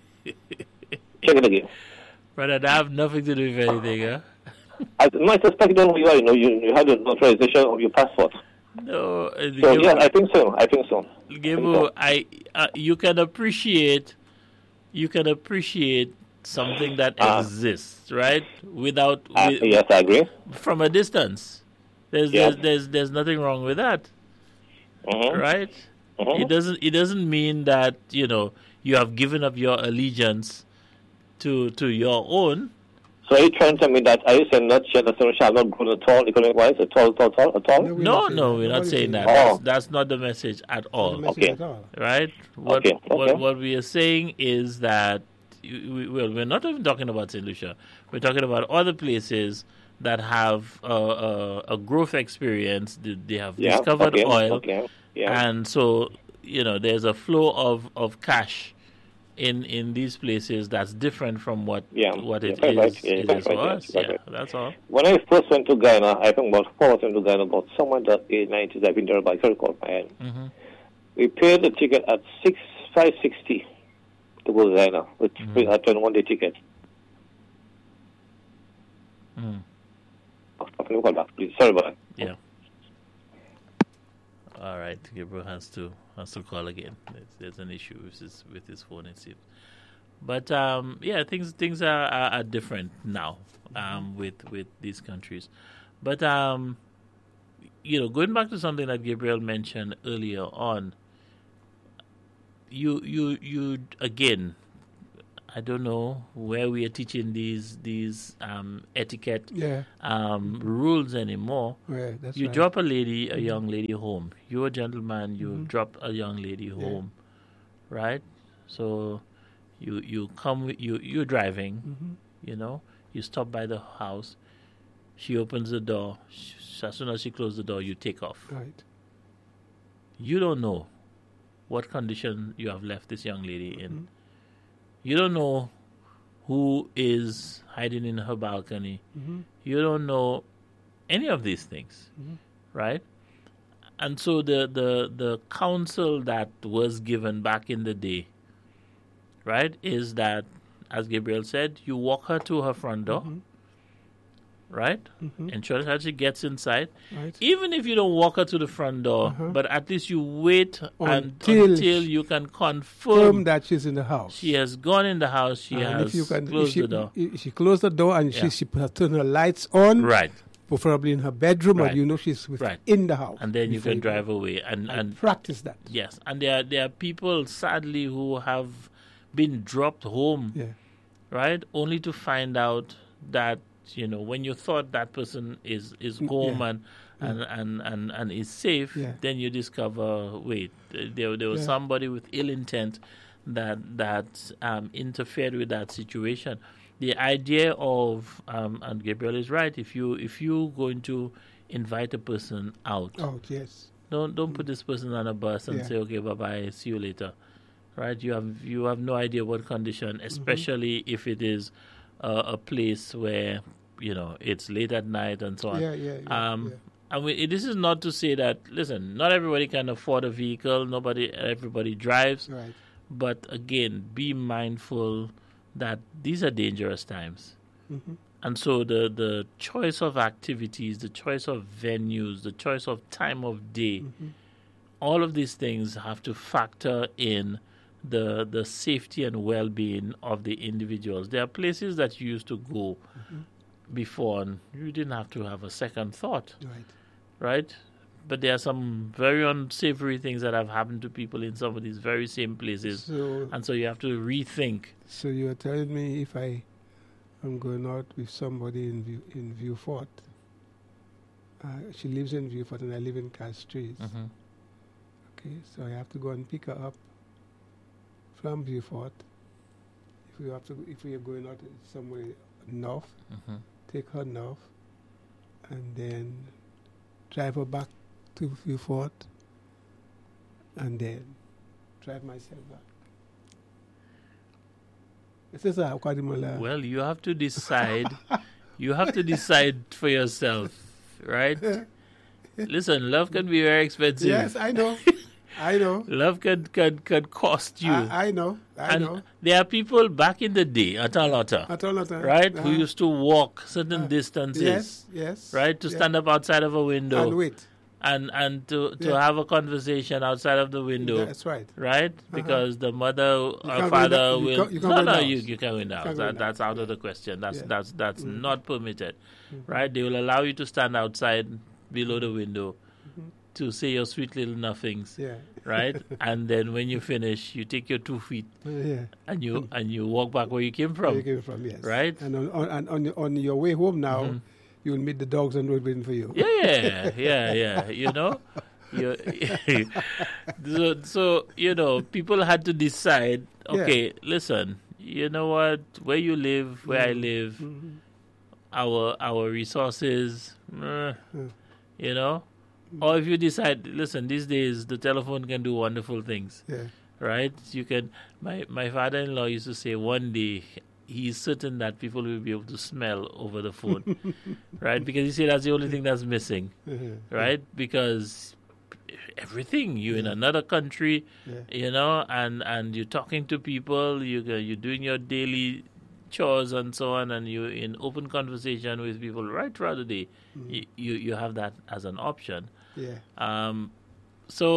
Check it again. Brother, that have nothing to do with anything, huh? I might suspect you don't know who you are. You know, you, you have the authorization of your passport. No. Uh, So Gebo, yeah, I think so. I think so. Gebo, I uh, you can appreciate you can appreciate something that Uh, exists, right? Without Uh, with, yes, I agree. from a distance. There's, Yeah. there's there's there's nothing wrong with that, Mm-hmm. right? Mhm. It doesn't it doesn't mean that, you know, you have given up your allegiance to to your own. So are you trying to tell me that, are you saying that the solution shall not grow at all, economic-wise, at all, at all, at all? At all? No, we're No, not saying no, that. we're not Nobody's saying that. that. That's, Oh. that's not the message at Not all. the message Okay. at all. Right? What, Okay, okay. what what we are saying is that you- we, well, we're not even talking about Saint Lucia. We're talking about other places that have uh, uh, a growth experience. They, they have Yeah, discovered okay, oil, okay, yeah. and so you know there's a flow of, of cash in in these places that's different from what Yeah, what yeah, it quite is, right. Yeah, it quite is right, for yeah, us. quite Yeah, right. that's all. When I first went to Ghana, I think about four months into Ghana, about somewhere in the eight nineties, I've been there by third call my head. Mm-hmm. We paid the ticket at six five sixty to go to Ghana with Mhm. free at one day ticket. Mm. Let me call back, please. Sorry about that. Yeah. All right, Gabriel has to has to call again. There's, there's an issue with his with his phone. It seems. But um, yeah, things things are, are, are different now um, with with these countries. But um, you know, going back to something that Gabriel mentioned earlier on, you you you again, I don't know where we are teaching these these um, etiquette Yeah. um, rules anymore. Yeah, that's You right. drop a lady, a young lady home. You're a gentleman. You Mhm. drop a young lady home, right? So you you come with- you you're driving. Mhm. You know, you stop by the house. She opens the door. Sh- As soon as she closes the door, you take off. Right. You don't know what condition you have left this young lady in. Mhm. You don't know who is hiding in her balcony. Mhm. You don't know any of these things, Mhm. right? And so the, the, the counsel that was given back in the day, right, is that, as Gabriel said, you walk her to her front door, Mhm. right? Mhm. Ensure that she gets inside. Right. Even if you don't walk her to the front door, Uh-huh. but at least you wait un- Until until she- you can Confirm confirm that she's in the house. she has gone in the house, she and has if you can, if closed she, the door. If she closed the door and Yeah. she, she has turned her lights on, Right. preferably in her bedroom, Right. or you know she's with, Right. in the house. And then you before can go. drive away. And, And and practice that. yes, and there are, there are people, sadly, who have been dropped home, Yeah. right, only to find out that, you know, when you thought that person is, is home Yeah. and, and, and, and, and is safe, Yeah. then you discover, wait, there, there was Yeah. somebody with ill intent that, that um, interfered with that situation. The idea of, um, and Gabriel is right, if, you, if you're going to invite a person out, Oh, yes. don't don't put this person on a bus and Yeah. say, okay, bye bye, see you later. Right? You have you have no idea what condition, especially if it is uh, a place where you know it's late at night and so on. Yeah, yeah, yeah, um, yeah. I mean, this is not to say that listen, not everybody can afford a vehicle. Nobody, everybody drives. Right. But again, be mindful that these are dangerous times. Mm-hmm. And so the, the choice of activities, the choice of venues, the choice of time of day, Mm-hmm. all of these things have to factor in the the safety and well-being of the individuals. There are places that you used to go Mm-hmm. before and you didn't have to have a second thought, Right. right? But there are some very unsavory things that have happened to people in some of these very same places. So, And so you have to rethink. so you are telling me if I am going out with somebody in View, in Viewfort, uh, she lives in Viewfort and I live in Castries. Okay, so I have to go and pick her up from Viewfort. If we have to, if we are going out somewhere north, Mhm. take her north, and then drive her back to Viewfort, and then drive myself back. This is a Kwadimola. Well, you have to decide. You have to decide for yourself, right? Listen, love can be very expensive. Yes, I know. I know. Love can can, can cost you. I, I know. I and know. there are people back in the day at Alota, At all the time. right, who Uh-huh. used to walk certain Uh, distances, Yes, yes. right, to yeah. stand up outside of a window and wait. and, and to, to Yeah. have a conversation outside of the window. That's right. Right, because the mother or can't go father in the- you will can't- you can't no go in no the you, house. you can't go in the You house. can't go in That, the that's out of the question. That's Yeah. that's that's Mm. not permitted, Mhm. right? They will allow you to stand outside below the window Mhm. to say your sweet little nothings, Yeah. right? And then when you finish, you take your two feet Yeah. and you and you walk back where you came Where you from. came from, yes. Right? And on, on, and on, your- on your way home now, Mhm. you will meet the dogs on the road waiting for you. Yeah, yeah, yeah, yeah. You know, you so, so you know, people had to decide. Yeah. Okay, listen. You know what? Where you live, where I Mhm. live, Mhm. our our resources. eh, Mm. you know, or if you decide, listen, these days the telephone can do wonderful things, Yeah. right? You can. My my father-in-law used to say one day he's certain that people will be able to smell over the phone, right? Because he said that's the only thing that's missing, Uh-huh. right? Because everything you in Yeah. another country, Yeah. you know, and and you're talking to people, you go- you're doing your daily chores and so on, and you're in open conversation with people right throughout the day. Mhm. You, you you have that as an option. Yeah. Um, so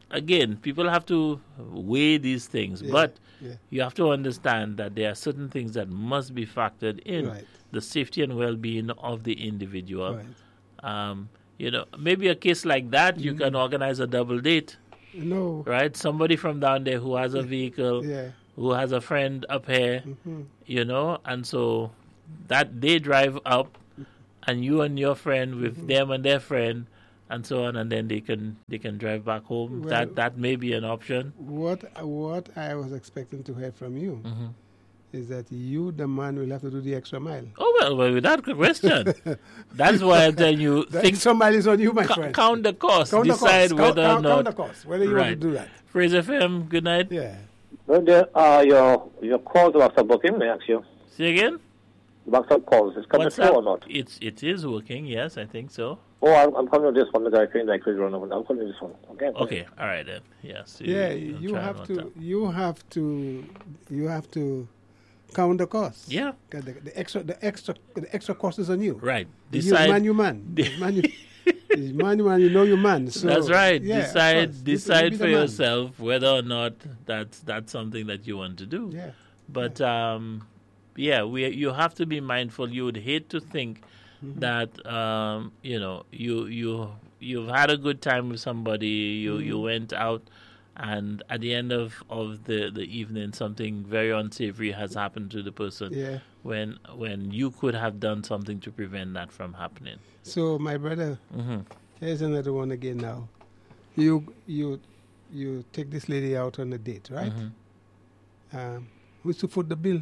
again, people have to weigh these things, Yeah, but yeah. you have to understand that there are certain things that must be factored in. Right. The safety and well-being of the individual. Right. Um, you know, maybe a case like that, you Mm. can organize a double date, No. right? Somebody from down there who has a vehicle, Yeah. who has a friend up here, Mm-hmm. you know, and so that they drive up, and you and your friend with Mm-hmm. them and their friend, and so on, and then they can they can drive back home. Well- that that may be an option. What what I was expecting to hear from you Mhm. is that you, the man, will have to do the extra mile. Oh well, well, without question. That's why I'm telling you, The think, extra mile is on you, my ca- friend. count the cost, Count the decide cost. whether count, or count, not. count the cost, whether you want to Right. do that. Phrase F M. Good night. Yeah. Well, there are your your calls about WhatsApp working, may I ask you? See again. WhatsApp calls, is coming What's through up? or not? It's it is working. Yes, I think so. Oh, I'm, I'm coming to this one, the guy saying like run over. I'm coming to this one. Okay. Okay. All right then. Yes. Yeah, you'll you try have and to, WhatsApp. you have to, you have to count the cost. Yeah. 'Cause The, the extra, the extra, the extra cost is on you. Right. You Decide. man, you man. It's man, you, it's man, you man. You know you man. So That's right. yeah, of decide course. You- you decide be for the man. yourself whether or not that's that's something that you want to do. Yeah. But um, yeah, we you have to be mindful. You would hate to think Mm-hmm. that um, you know you you you've had a good time with somebody. You you Mm-hmm. went out, and at the end of, of the, the evening, something very unsavory has happened to the person. Yeah. When when you could have done something to prevent that from happening. So my brother, Hmm. here's another one again now. You you you take this lady out on a date, right? Mm-hmm. Um, who's to foot the bill?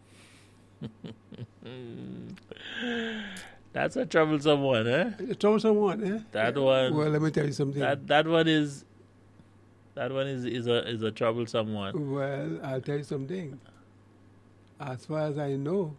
That's a troublesome one, eh? Troublesome one, eh? That one. Well, let me tell you something. That that one is that one is, is a is a troublesome one. Well, I'll tell you something. As far as I know,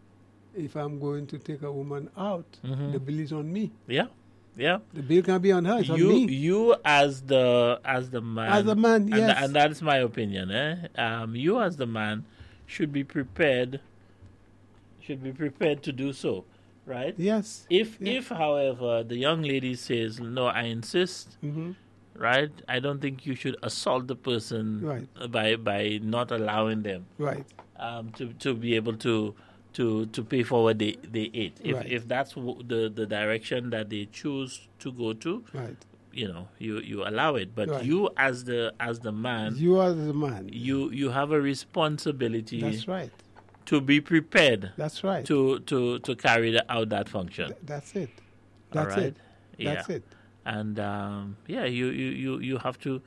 if I'm going to take a woman out, Mhm. the bill is on me. Yeah, yeah. The bill can't be on her. It's You on me. you as the as the man As a man, and, yes. and that's my opinion. Eh? Um, you as the man should be prepared. Should be prepared to do so, right? Yes. If Yeah. if however the young lady says no, I insist. Mm-hmm. Right? I don't think you should assault the person Right. by by not allowing them Right. um, to to be able to to to pay for what they, they ate. If Right. if that's w- the the direction that they choose to go to, Right. you know, you, you allow it. But Right. you as the as the man, You are the man. you you have a responsibility That's right. to be prepared That's right. to to to carry the, out that function. Th- that's it. All That's right? it. Yeah. That's it. And um, yeah, you, you, you, you have to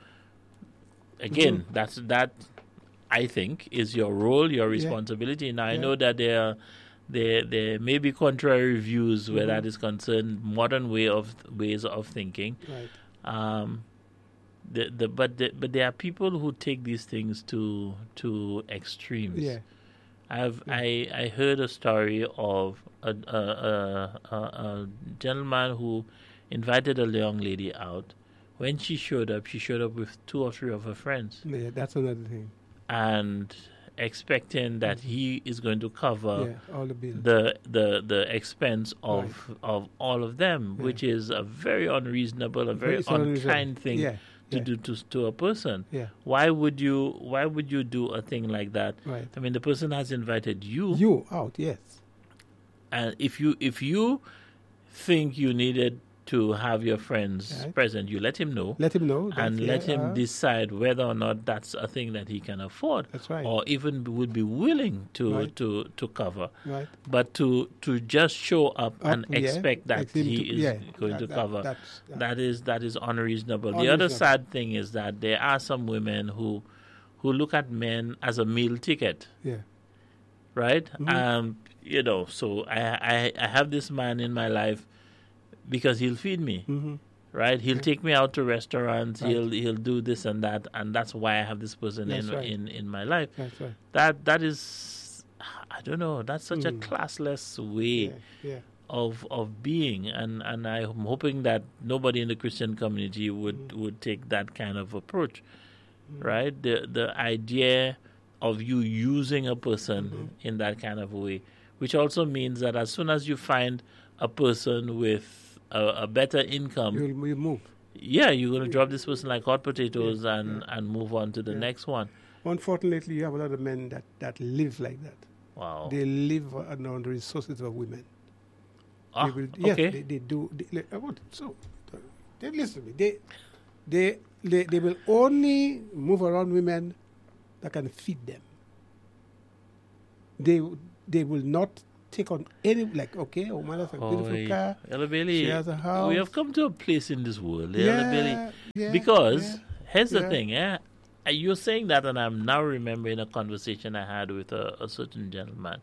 again. Mm-hmm. That's that. I think is your role, your Yeah. responsibility. Now I Yeah. know that there are, there there may be contrary views where Mm-hmm. that is concerned. Modern way of ways of thinking. Right. Um, the, the but the, but there are people who take these things to to extremes. Yeah. I've I, I heard a story of a a, a, a a gentleman who invited a young lady out. When she showed up, she showed up with two or three of her friends, Yeah, that's another thing. and expecting that he is going to cover yeah, all the bills. the the the expense of of all of them, Yeah. which is a very unreasonable, a very It's unreasonable. unkind thing Yeah, to yeah. do to to a person. Yeah. Why would you Why would you do a thing like that? Right. I mean, the person has invited you, You out, yes. and if you if you think you needed to have your friends Right. present, you let him know. Let him know. that's- And let yeah, him uh, decide whether or not that's a thing that he can afford, That's right. or even would be willing to Right. to, to cover. Right. But to to just show up, Up, and yeah, expect that expect him he to- is yeah, going that- to that- cover, that's- that- that is that is unreasonable. The other Unreasonable. sad thing is that there are some women who who look at men as a meal ticket, Yeah. right? Mm-hmm. Um, you know, so I, I I have this man in my life because he'll feed me. Mm-hmm. Right, he'll take me out to restaurants. Right. He'll he'll do this and that, and that's why I have this person That's in right. in in my life. That's right. That that is, I don't know. That's such a Mm. classless way Yeah. Yeah. of of being, and and I'm hoping that nobody in the Christian community would Mm. would take that kind of approach. Right, the the idea of you using a person Mm-hmm. in that kind of way, which also means that as soon as you find a person with a, a better income, You'll, you'll move. yeah, you're going to drop this person like hot potatoes Yeah, and, yeah. and move on to the Yeah. next one. Unfortunately, you have a lot of men that, that live like that. Wow. They live on on the resources of women. Ah, They will, yes, okay. they, they do. They, like, I want- so, uh, they listen to me. They, they, they, they will only move around women that can feed them. They, they will not take on any, like, okay, a woman has a beautiful Oi. car. Yellow Belly, She has a house. we have come to a place in this world, Yellow Yeah, Belly. yeah, Because yeah. here's the yeah. thing, eh? Uh, You're saying that, and I'm now remembering a conversation I had with a, a certain gentleman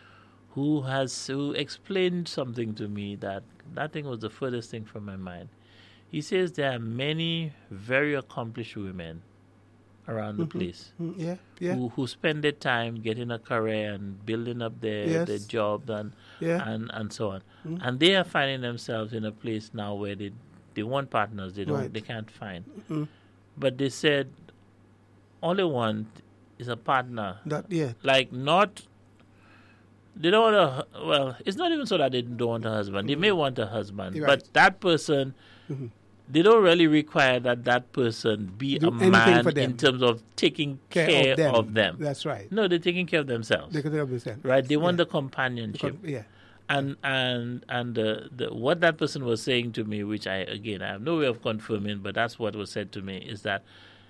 who has who explained something to me that that thing was the furthest thing from my mind. He says there are many very accomplished women around the place Mm, yeah, yeah, who, who spend their time getting a career and building up their, Yes. their jobs and, yeah. and and so on. Mm. And they are finding themselves in a place now where they they want partners they don't Right. they can't find. Mm. But they said all they want is a partner. That, yeah, Like not they don't want a well, it's not even so that they don't want a husband. They may want a husband, You're but right. that person Mhm. they don't really require that that person be Do a anything man for them. in terms of taking care, care, of, them. of them. That's right. No, they're taking care of themselves. They can help themselves. Right? They want Yeah. the companionship. Because- yeah. And and and uh, the, what that person was saying to me, which I again I have no way of confirming, but that's what was said to me, is that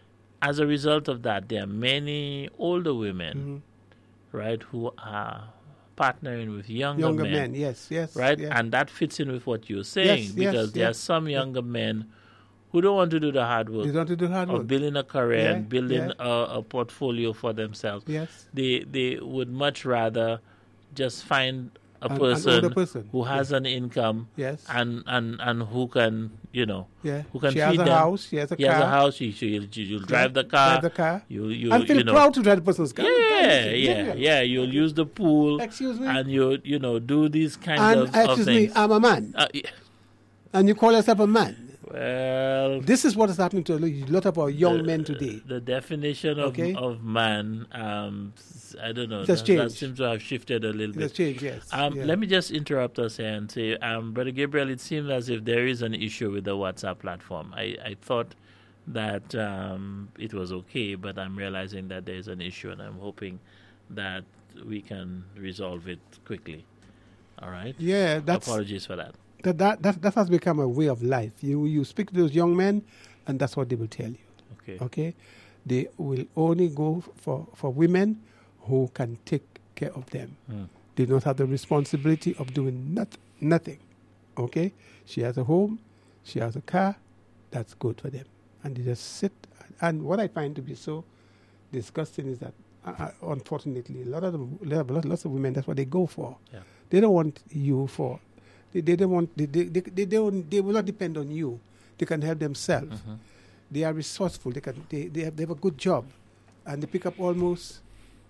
as a result of that, there are many older women, Mhm. right, who are partnering with younger, Younger men, men, yes, yes. right, yeah. and that fits in with what you're saying Yes, because yes, there are yes. some younger men who don't want to do the hard work They don't have to do hard of work. building a career Yeah, and building yeah. a, a portfolio for themselves. Yes. They they would much rather just find a An- an person, older person, who has an income Yes. and, and, and who can, you know, Yeah. who can she feed has a them. house. She has a he car. has a house. She, she, you'll, you'll drive the car. Drive the car. You, you, and feel you know. proud to drive the person's car. Yeah, yeah, yeah. You'll use the pool. Excuse me. And you, you know, do these kinds And of, of excuse things. me, I'm a man, Uh, yeah. and you call yourself a man. Well, This is what is happening to a lot of our young the- men today. The definition of Okay. of man, um, s- I don't know. It has that, that changed. seems to have shifted a little It bit. has changed, yes. Um, yeah. Let me just interrupt us here and say, um, Brother Gabriel, it seems as if there is an issue with the WhatsApp platform. I, I thought that um, it was okay, but I'm realizing that there is an issue, and I'm hoping that we can resolve it quickly. All right? Yeah, that's Apologies for that. that, that that that has become a way of life. You you speak to those young men, and that's what they will tell you. Okay. Okay, they will only go for for women who can take care of them. Mm. They don't have the responsibility of doing not, nothing. Okay, she has a home, she has a car. That's good for them, and they just sit. And what I find to be so disgusting is that, uh, uh, unfortunately, a lot of them, a lot, lots of women, that's what they go for. Yeah. They don't want you for. They, they don't want. They they, they, they don't. They will not depend on you. They can help themselves. Mhm. They are resourceful. They can. They they have, they have a good job, and they pick up almost.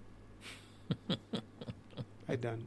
I done.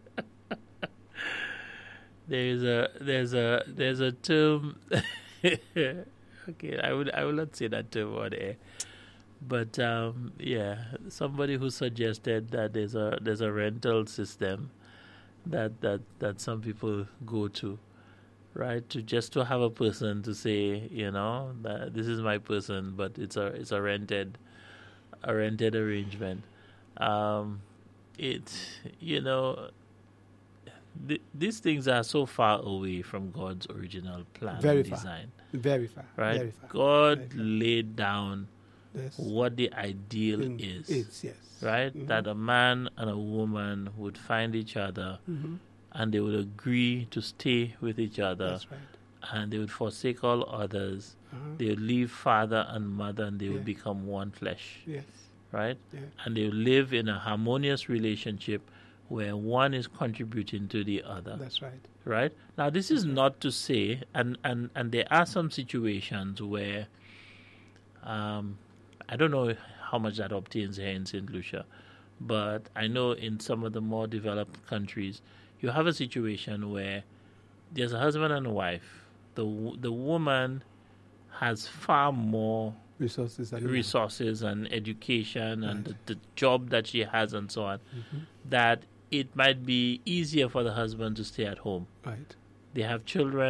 There's a there's a there's a term. Okay, I would I will not say that term on air, but um, yeah, somebody who suggested that there's a there's a rental system that that that some people go to, right? To just to have a person to say, you know, that this is my person, but it's a it's a rented a rented arrangement. Um, it you know. Th- these things are so far away from God's original plan Very and far. design, Very far. right? Very far. God Very far. laid down Yes. what the ideal In- is, Is yes. right? Mhm. That a man and a woman would find each other Mhm. and they would agree to stay with each other That's right. and they would forsake all others. Uh-huh. They would leave father and mother and they would Yeah. become one flesh, Yes. right? Yeah. And they would live in a harmonious relationship where one is contributing to the other. That's right. Right? Now, this is not to say, and, and, and there are some situations where, um, I don't know how much that obtains here in Saint Lucia, but I know in some of the more developed countries, you have a situation where there's a husband and a wife. The, w- the woman has far more Resources. And resources and education and Right. the, the job that she has and so on, Mhm. that it might be easier for the husband to stay at home. Right. They have children,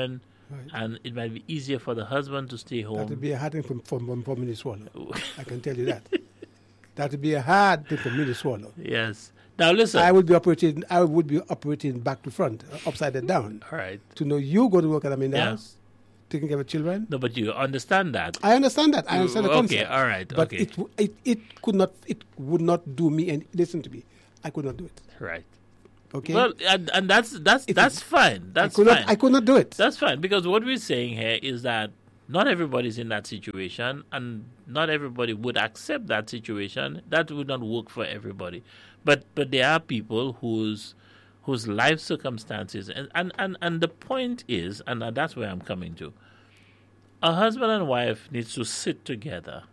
Right. And it might be easier for the husband to stay That would home. be a hard thing for, for, for me to swallow. I can tell you that. That would be a hard thing for me to swallow. Yes. Now listen. I would be operating. I would be operating back to front, uh, upside and down. All right. To know you go to work and I'm in the Yeah. house, taking care of children. No, but you understand that. I understand that. I understand the Okay, concept. all right, But okay. it, w- it it could not. It would not do me. And listen to me. I could not do it. Right. Okay. Well, and, and that's that's It that's is- fine. I That's could fine. not. I could not do it. That's fine, because what we're saying here is that not everybody's in that situation, and not everybody would accept that situation. That would not work for everybody. But but there are people whose whose life circumstances, and, and, and, and the point is, and that's where I'm coming to, a husband and wife needs to sit together,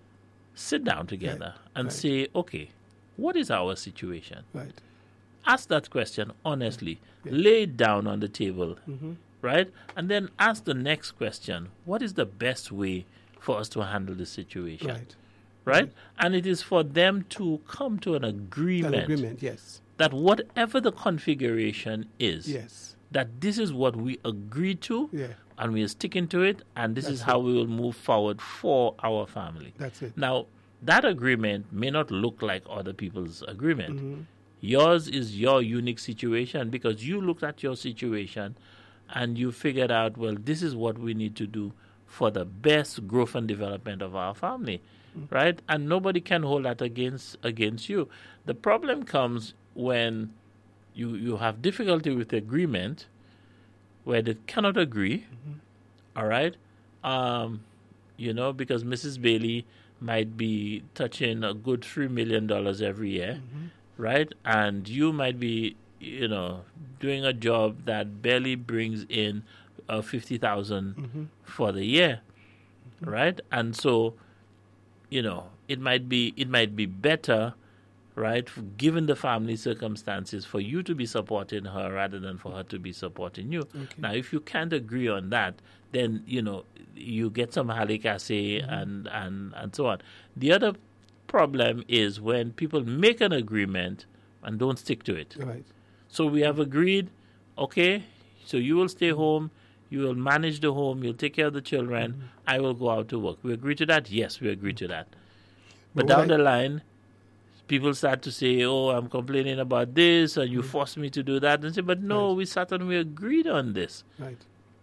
sit down together, and right. say, okay, what is our situation? Right. Ask that question honestly. Lay it down on the table, Mm-hmm. right? And then ask the next question. What is the best way for us to handle the situation? Right. Right? And it is for them to come to an agreement, An agreement. Yes. that whatever the configuration is, Yes. that this is what we agree to, Yeah. and we are sticking to it, and this is That's how it. we will move forward for our family. That's it. Now, that agreement may not look like other people's agreement. Mm-hmm. Yours is your unique situation because you looked at your situation and you figured out, well, this is what we need to do for the best growth and development of our family, Mm-hmm. right? And nobody can hold that against against you. The problem comes when you you have difficulty with agreement, where they cannot agree, Mm-hmm. all right? Um, you know, because Missus Bailey might be touching a good three million dollars every year, Mm-hmm. right? And you might be, you know, doing a job that barely brings in uh, fifty thousand Mm-hmm. for the year, right? And so, you know, it might be it might be better, right, f- given the family circumstances, for you to be supporting her rather than for her to be supporting you. Okay. Now, if you can't agree on that, then you know you get some halikase Mm-hmm. and and and so on. The other problem is when people make an agreement and don't stick to it. Right. So we have agreed, okay, so you will stay home, you will manage the home, you'll take care of the children, Mm-hmm. I will go out to work. We agree to that? Yes, we agree to that. But But what down I- the line, people start to say, oh, I'm complaining about this, and you forced me to do that. And say, but no, Mm-hmm. Right. we sat and we agreed on this. Right.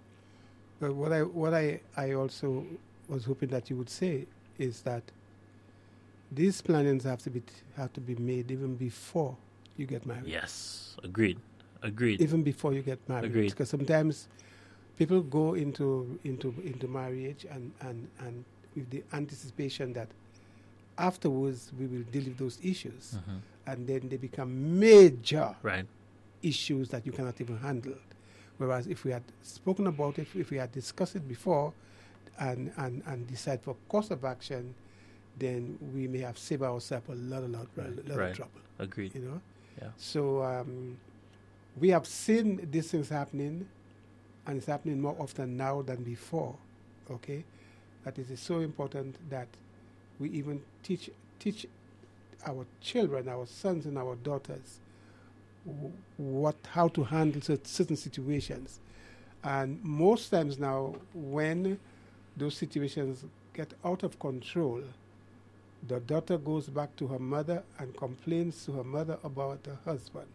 But what I what I, I also was hoping that you would say is that these plannings have to be have to be made even before you get married. Yes, agreed, agreed. Even before you get married. Agreed. Because sometimes people go into into into marriage and, and, and with the anticipation that afterwards we will deal with those issues. Mhm. And then they become major Right, issues that you cannot even handle. Whereas if we had spoken about it, if we had discussed it before and, and, and decide for course of action, then we may have saved ourselves a lot, a lot, a lot right. of trouble. agreed. You know? Yeah. So um, we have seen these things happening, and it's happening more often now than before. Okay? That it is so important that we even teach teach our children, our sons and our daughters, w- what how to handle cer- certain situations. And most times now, when those situations get out of control, the daughter goes back to her mother and complains to her mother about her husband.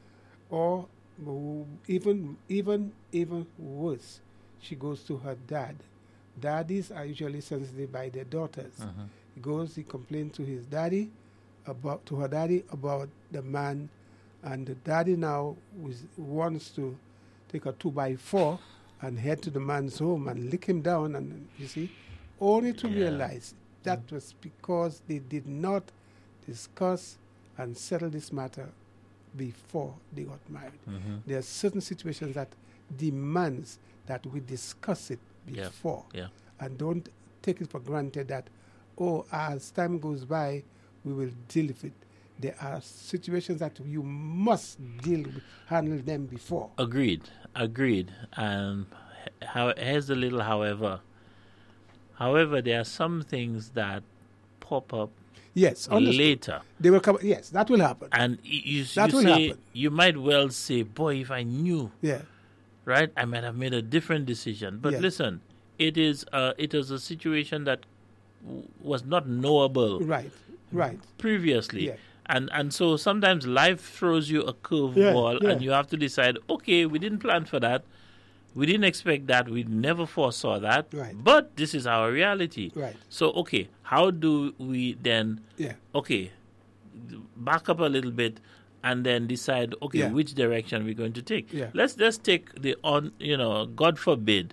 Or w- even even even worse, she goes to her dad. Daddies are usually sensitive by their daughters. Mhm. He goes, he complains to his daddy about to her daddy about the man, and the daddy now was, wants to take a two by four and head to the man's home and lick him down, and you see, only to Yeah. realize that was because they did not discuss and settle this matter before they got married. Mhm. There are certain situations that demands that we discuss it Yeah. before, Yeah. and don't take it for granted that, oh, as time goes by, we will deal with it. There are situations that you must deal with, handle them before. Agreed, agreed. And h- how, here's a little however. However, there are some things that pop up Yes, understood. later. They will come. Yes, that will happen. And y- you, That you will say, happen. you might well say, boy, if I knew, Yeah, right? I might have made a different decision. But Yeah. listen, it is uh, it is a situation that w- was not knowable Right. Right. previously. Yeah. And and so sometimes life throws you a curveball Yeah, yeah. and you have to decide, okay, we didn't plan for that. We didn't expect that. We never foresaw that. Right. But this is our reality. Right. So, okay, how do we then, Yeah. okay, back up a little bit and then decide, okay, Yeah. which direction we're going to take? Yeah. Let's let's take the on, you know, God forbid,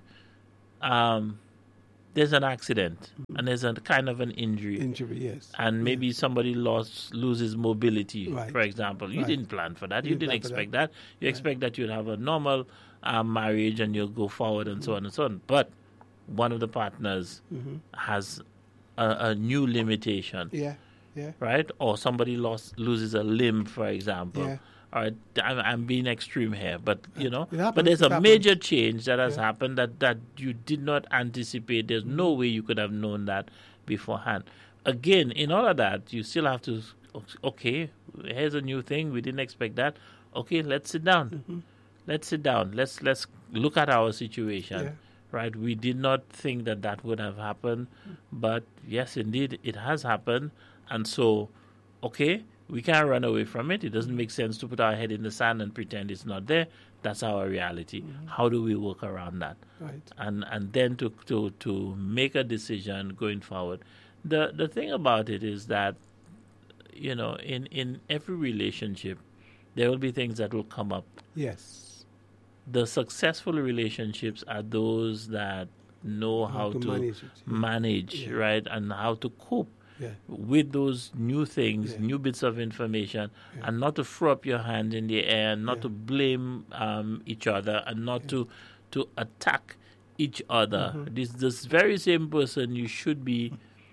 um, there's an accident and there's a kind of an injury. Injury. Yes. And maybe somebody lost loses mobility, Right. for example. You Right. didn't plan for that. You You didn't didn't plan for expect that. that. You expect that you'd have a normal um, marriage and you'll go forward and so on and so on. But one of the partners Mm-hmm. has a, a new limitation, Yeah. Yeah. right? Or somebody lost loses a limb, for example. Yeah. All right, I'm, I'm being extreme here, but you know, It happens, but there's it a happens. major change that has Yeah. happened that, that you did not anticipate. There's no way you could have known that beforehand. Again, in all of that, you still have to, okay, here's a new thing. We didn't expect that. Okay, let's sit down. Mm-hmm. Let's sit down. Let's let's look at our situation. Yeah. Right? We did not think that that would have happened, but yes, indeed, it has happened. And so, okay, we can't run away from it. It doesn't make sense to put our head in the sand and pretend it's not there. That's our reality. Mm-hmm. How do we work around that? Right. And and then to to to make a decision going forward. The the thing about it is that, you know, in in every relationship, there will be things that will come up. Yes. The successful relationships are those that know how, to to manage it, yeah. manage, Yeah. right, and how to cope Yeah. with those new things, Yeah. new bits of information, Yeah. and not to throw up your hand in the air, and not Yeah. to blame um, each other, and not to to attack each other. Mm-hmm. This this very same person you should be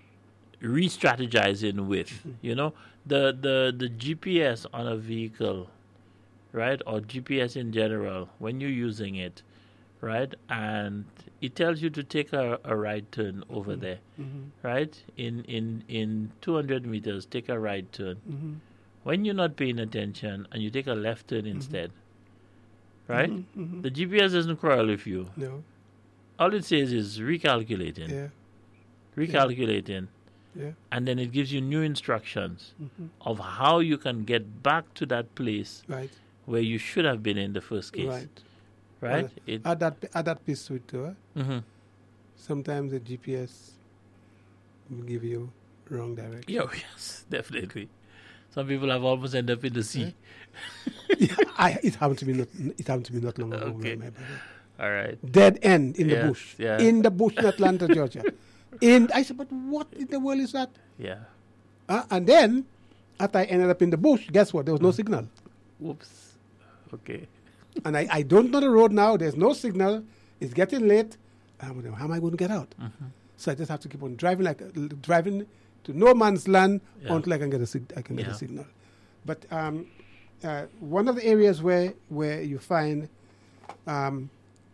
re-strategizing with. Mm-hmm. You know, the the the G P S on a vehicle, right, or G P S in general, when you're using it, right, and it tells you to take a, a right turn over there, Mm-hmm. right, in in in two hundred meters, take a right turn. Mm-hmm. When you're not paying attention and you take a left turn instead, right, Mm-hmm. the G P S doesn't quarrel with you. No. All it says is recalculating, Yeah. recalculating, Yeah. and then it gives you new instructions Mm-hmm. of how you can get back to that place Right. where you should have been in the first case, Right. right? Add, It, add that add that piece to it too. eh? mhm. Sometimes the G P S will give you wrong direction. Yeah, yes, definitely. Some people have almost ended up in the sea. Yeah, I, it happened to me not it happened to me not long ago. Okay. My brother. All right. Dead end in Yes, the bush. yeah. In the bush in Atlanta, Georgia. In I said, but what in the world is that? Yeah. Uh, and then after I ended up in the bush, guess what? There was no signal. Whoops. Okay. And I, I don't know the road now. There's no signal. It's getting late. I'm wondering, how am I going to get out? Mm-hmm. So I just have to keep on driving, like uh, driving to no man's land Yeah. until I can get a sig- I can get Yeah. a signal. But um, uh, one of the areas where where you find um,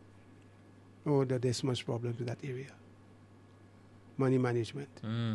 oh that there's much problems with that area. Money management. Mm.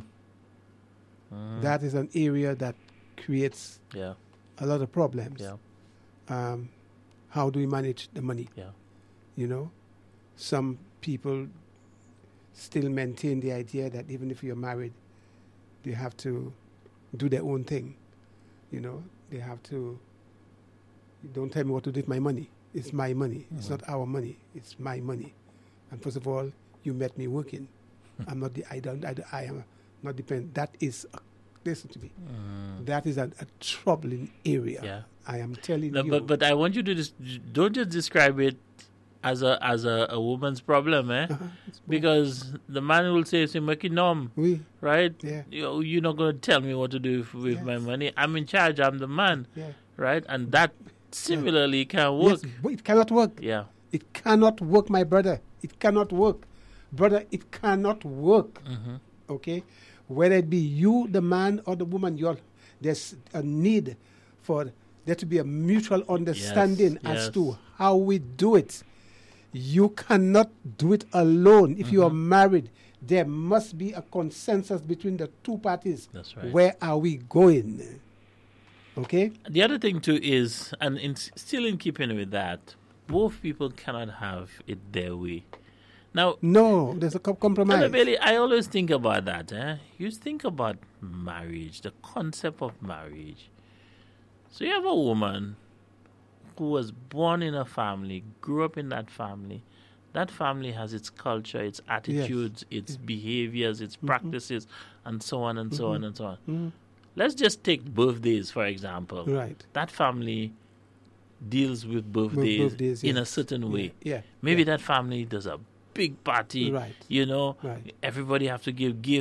Mm. That is an area that creates Yeah. a lot of problems. Yeah. Um, how do we manage the money? Yeah. You know, some people still maintain the idea that even if you're married, they have to do their own thing. You know, they have to. Don't tell me what to do with my money. It's my money. It's not our money. It's my money. And first of all, you met me working. I'm not the. I don't. I, I am not dependent. That is. A, listen to me. Mm. That is a, a troubling area. Yeah. I am telling No, you. but but I want you to just don't just describe it as a as a, a woman's problem, eh? Uh-huh. It's- Because the man will say, "C'est moi qui nomme," we. right? Yeah. You, you're not going to tell me what to do with, with my Yes. money. I'm in charge. I'm the man, Yeah. right? And that similarly can work. Yes, but it cannot work. Yeah. It cannot work, my brother. It cannot work. Brother, it cannot work. Mm-hmm. Okay? Whether it be you, the man, or the woman, you're, there's a need for there to be a mutual understanding as yes. to how we do it. You cannot do it alone. If you are married, there must be a consensus between the two parties. That's right. Where are we going? Okay? The other thing too is, and in, still in keeping with that, both people cannot have it their way. Now, No, there's a co- compromise. Brother Bailey, I always think about that. Eh? You think about marriage, the concept of marriage. So you have a woman who was born in a family, grew up in that family. That family has its culture, its attitudes, its behaviors, its practices, and so on and so on and so on. Mhm. Let's just take birthdays, for example. Right. That family deals with With birthdays, birthdays, in a yes. certain way. Yeah. Maybe yeah. that family does a big party, Right. you know, Right. everybody have to give gifts.